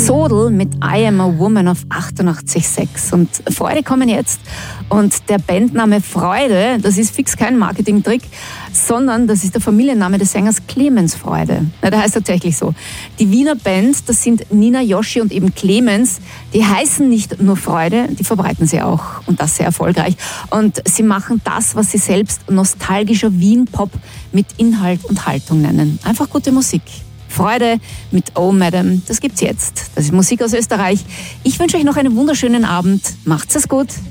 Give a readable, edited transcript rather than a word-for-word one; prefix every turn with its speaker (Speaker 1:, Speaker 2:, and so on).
Speaker 1: Sodel mit I Am a Woman auf 88,6. Und Freude kommen jetzt. Und der Bandname Freude, das ist fix kein Marketingtrick, sondern das ist der Familienname des Sängers Clemens Freude. Na, der heißt tatsächlich so. Die Wiener Band, das sind Nina, Yoshi und eben Clemens, die heißen nicht nur Freude, die verbreiten sie auch und das sehr erfolgreich. Und sie machen das, was sie selbst nostalgischer Wien-Pop mit Inhalt und Haltung nennen. Einfach gute Musik. Freude mit Oh Madam, das gibt's jetzt. Das ist Musik aus Österreich. Ich wünsche euch noch einen wunderschönen Abend. Macht's es gut.